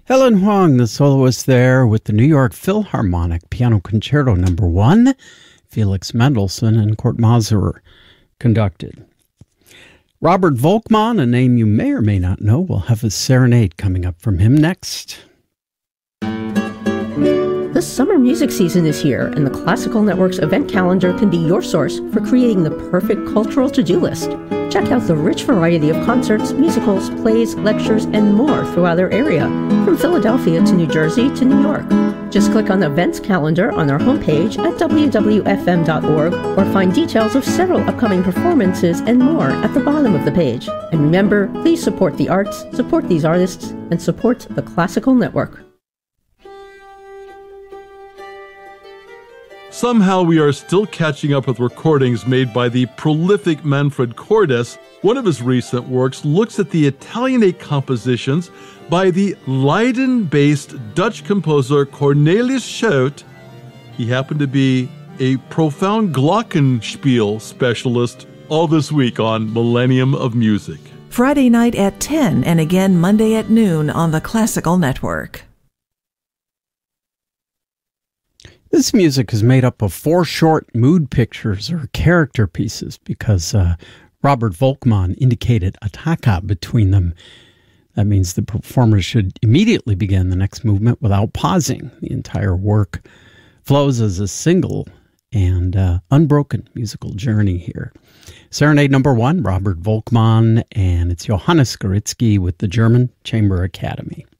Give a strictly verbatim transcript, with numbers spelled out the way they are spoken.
Helen Huang, the soloist there with the New York Philharmonic Piano Concerto Number One. Felix Mendelssohn and Kurt Masur conducted. Robert Volkmann, a name you may or may not know, will have a serenade coming up from him next. The summer music season is here, and the Classical Network's event calendar can be your source for creating the perfect cultural to-do list. Check out the rich variety of concerts, musicals, plays, lectures, and more throughout our area, from Philadelphia to New Jersey to New York. Just click on the events calendar on our homepage at w w f m dot org or find details of several upcoming performances and more at the bottom of the page. And remember, please support the arts, support these artists, and support the Classical Network. Somehow we are still catching up with recordings made by the prolific Manfred Cordes. One of his recent works looks at the Italianate compositions by the Leiden-based Dutch composer Cornelis Schout. He happened to be a profound glockenspiel specialist. All this week on Millennium of Music. Friday night at ten and again Monday at noon on the Classical Network. This music is made up of four short mood pictures or character pieces because uh, Robert Volkmann indicated attacca between them. That means the performer should immediately begin the next movement without pausing. The entire work flows as a single and uh, unbroken musical journey here. Serenade number one, Robert Volkmann, and it's Johannes Goritzky with the German Chamber Academy.